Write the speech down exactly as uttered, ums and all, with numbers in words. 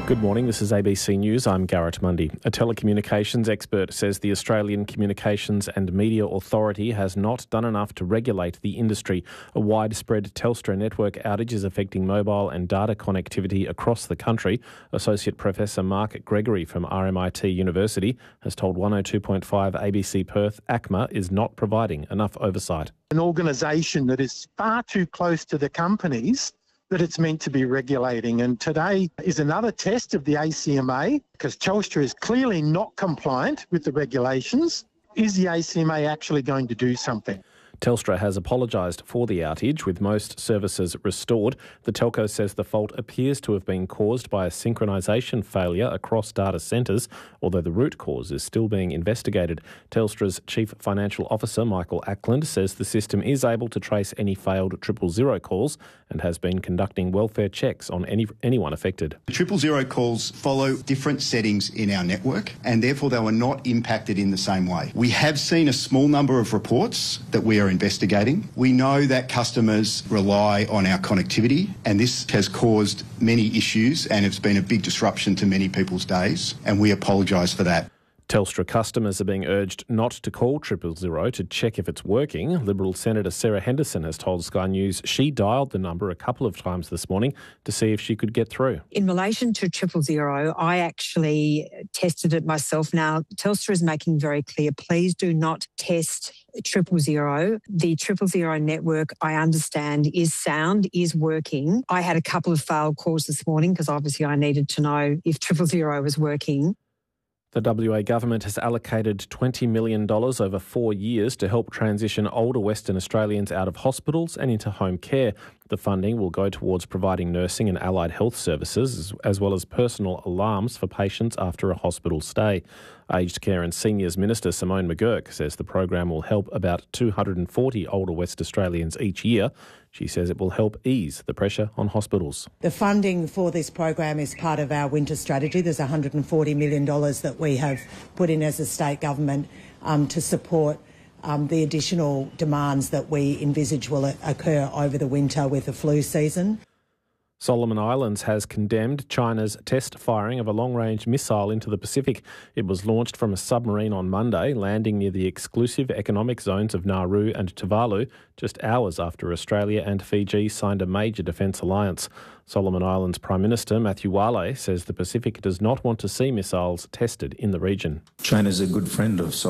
Good morning, this is A B C News. I'm Garrett Mundy. A telecommunications expert says the Australian Communications and Media Authority has not done enough to regulate the industry. A widespread Telstra network outage is affecting mobile and data connectivity across the country. Associate Professor Mark Gregory from R M I T University has told one oh two point five A B C Perth A C M A is not providing enough oversight. An organisation that is far too close to the companies that it's meant to be regulating. And today is another test of the A C M A because Telstra is clearly not compliant with the regulations. Is the A C M A actually going to do something? Telstra has apologised for the outage, with most services restored. The telco says the fault appears to have been caused by a synchronisation failure across data centres, although the root cause is still being investigated. Telstra's Chief Financial Officer, Michael Ackland, says the system is able to trace any failed triple zero calls and has been conducting welfare checks on any anyone affected. Triple zero calls follow different settings in our network and therefore they were not impacted in the same way. We have seen a small number of reports that we are investigating. We know that customers rely on our connectivity and this has caused many issues and it's been a big disruption to many people's days, and we apologise for that. Telstra customers are being urged not to call triple zero to check if it's working. Liberal Senator Sarah Henderson has told Sky News she dialed the number a couple of times this morning to see if she could get through. In relation to triple zero, I actually tested it myself. Now, Telstra is making very clear, please do not test triple zero. The triple zero network, I understand, is sound, is working. I had a couple of failed calls this morning because obviously I needed to know if triple zero was working. The W A government has allocated twenty million dollars over four years to help transition older Western Australians out of hospitals and into home care. The funding will go towards providing nursing and allied health services, as well as personal alarms for patients after a hospital stay. Aged Care and Seniors Minister Simone McGurk says the program will help about two hundred forty older West Australians each year. She says it will help ease the pressure on hospitals. The funding for this program is part of our winter strategy. There's one hundred forty million dollars that we have put in as a state government um, to support um, the additional demands that we envisage will occur over the winter with the flu season. Solomon Islands has condemned China's test firing of a long-range missile into the Pacific. It was launched from a submarine on Monday, landing near the exclusive economic zones of Nauru and Tuvalu, just hours after Australia and Fiji signed a major defence alliance. Solomon Islands Prime Minister Matthew Wale says the Pacific does not want to see missiles tested in the region. China's a good friend of